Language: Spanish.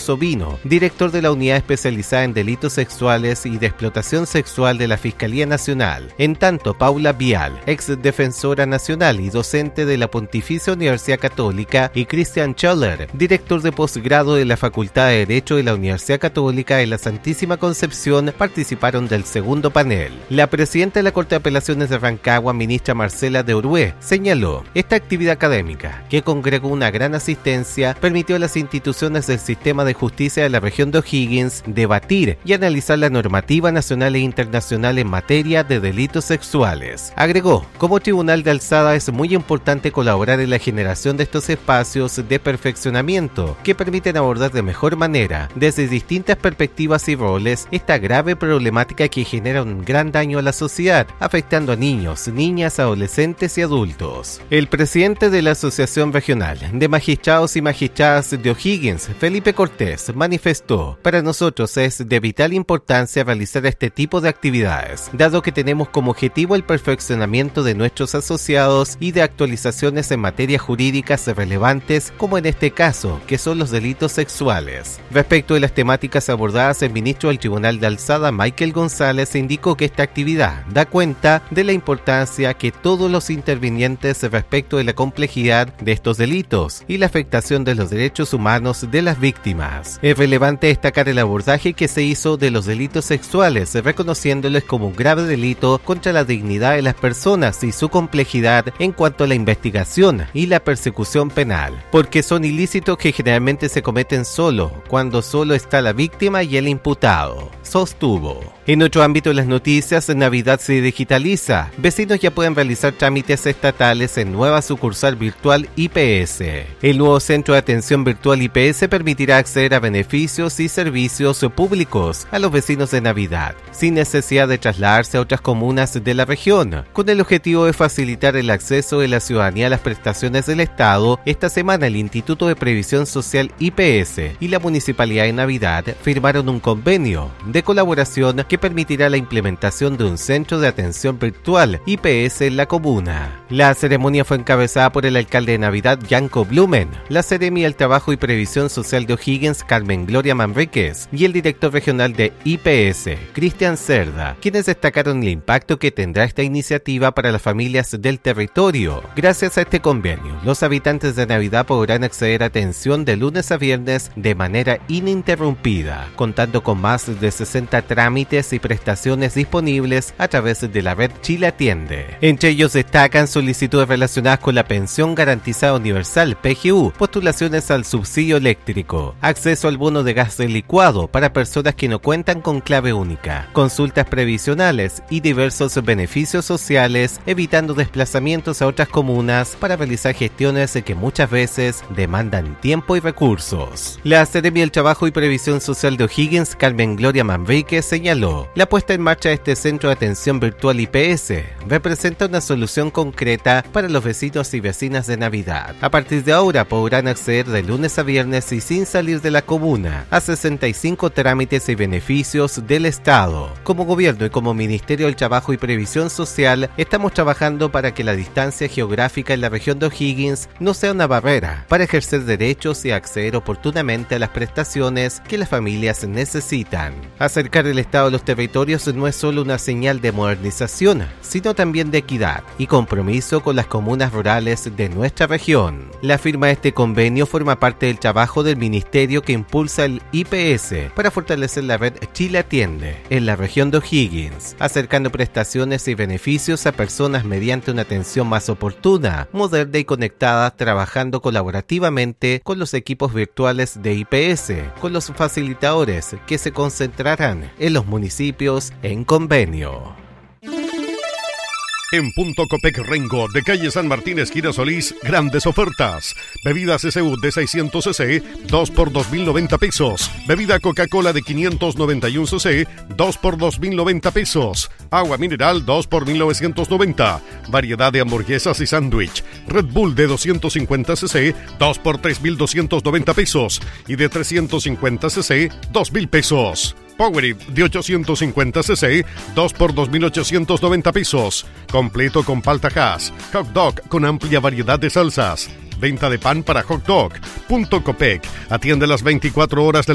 Sovino, director de la Unidad Especializada en Delitos Sexuales y de Explotación Sexual de la Fiscalía Nacional. En tanto, Paula Vial, ex defensora nacional y docente de la Pontificia Universidad Católica, y Christian Scholler, director de posgrado de la Facultad de Derecho de la Universidad Católica de la Santísima Concepción, participaron del segundo panel. La presidenta de la Corte de Apelaciones de Rancagua, ministra Marcela de Urué, señaló: esta actividad académica, que congregó una gran asistencia, permitió a las instituciones del sistema de justicia de la región de O'Higgins debatir y analizar la normativa nacional e internacional en materia de delitos sexuales. Agregó: como tribunal de alzada es muy importante colaborar en la generación de estos espacios de perfeccionamiento que permiten abordar de mejor manera, desde distintas perspectivas y roles, esta grave problemática que genera un gran daño a la sociedad, afectando a niños, niñas, adolescentes y adultos. El presidente de la Asociación Regional de Magistrados y Magistradas de O'Higgins, Felipe Cortés, manifestó: para nosotros es de vital importancia realizar este tipo de actividades, dado que tenemos como objetivo el perfeccionamiento de nuestros asociados y de actualizaciones en materias jurídicas relevantes, como en este caso, que son los delitos sexuales. Respecto de las temáticas abordadas, el ministro del Tribunal de Alzada, Michael González, indicó que esta actividad da cuenta de la importancia que todos los intervinientes respecto de la complejidad de estos delitos y la afectación de los derechos humanos de las víctimas. Es relevante destacar el abordaje que se hizo de los delitos sexuales, reconociéndoles como un grave delito contra la dignidad de las personas y su complejidad en cuanto a la investigación y la persecución penal, porque son ilícitos que generalmente se cometen cuando solo está la víctima y el imputado, sostuvo. En otro ámbito de las noticias, Navidad se digitaliza. Vecinos ya pueden realizar trámites estatales en nueva sucursal virtual IPS. El nuevo centro de atención virtual IPS permitirá acceder a beneficios y servicios públicos a los vecinos de Navidad, sin necesidad de trasladarse a otras comunas de la región. Con el objetivo de facilitar el acceso de la ciudadanía a las prestaciones del Estado, esta semana el Instituto de Previsión Social IPS y la Municipalidad de Navidad firmaron un convenio de colaboración que permitirá la implementación de un centro de atención virtual IPS en la comuna. La ceremonia fue encabezada por el alcalde de Navidad, Yanko Blumen, la Seremi del Trabajo y Previsión Social de O'Higgins, Carmen Gloria Manríquez, y el director regional de IPS, Cristian Cerda, quienes destacaron el impacto que tendrá esta iniciativa para las familias del territorio. Gracias a este convenio, los habitantes de Navidad podrán acceder a atención de lunes a viernes de manera ininterrumpida, contando con más de 60 trámites y prestaciones disponibles a través de la red Chile Atiende. Entre ellos destacan solicitudes relacionadas con la Pensión Garantizada Universal, PGU, postulaciones al subsidio eléctrico, acceso al bono de gas licuado para personas que no cuentan con clave única, consultas previsionales y diversos beneficios sociales, evitando desplazamientos a otras comunas para realizar gestiones que muchas veces demandan tiempo y recursos. La Seremi del Trabajo y Previsión Social de O'Higgins, Carmen Gloria Manríquez, señaló: la puesta en marcha de este centro de atención virtual IPS representa una solución concreta para los vecinos y vecinas de Navidad. A partir de ahora podrán acceder de lunes a viernes y sin salir de la comuna a 65 trámites y beneficios del Estado. Como gobierno y como Ministerio del Trabajo y Previsión Social, estamos trabajando para que la distancia geográfica en la región de O'Higgins no sea una barrera para ejercer derechos y acceder oportunamente a las prestaciones que las familias necesitan. Acercar el Estado a los territorios no es solo una señal de modernización, sino también de equidad y compromiso con las comunas rurales de nuestra región. La firma de este convenio forma parte del trabajo del ministerio que impulsa el IPS para fortalecer la red Chile Atiende en la región de O'Higgins, acercando prestaciones y beneficios a personas mediante una atención más oportuna, moderna y conectada, trabajando colaborativamente con los equipos virtuales de IPS, con los facilitadores que se concentrarán en los municipios en convenio. En Punto Copec Rengo, de calle San Martín, esquina Solís, grandes ofertas. Bebida CCU de 600 cc, 2 por 2.090 pesos. Bebida Coca-Cola de 591 cc, 2 por 2.090 pesos. Agua mineral, 2 por 1.990. Variedad de hamburguesas y sándwich. Red Bull de 250 cc, 2 por 3.290 pesos. Y de 350 cc, 2.000 pesos. Powerade de 850 cc, 2 por 2.890 pesos. Completo con palta hash. Hot dog con amplia variedad de salsas. Venta de pan para hot dog. Punto Copec. Atiende las 24 horas del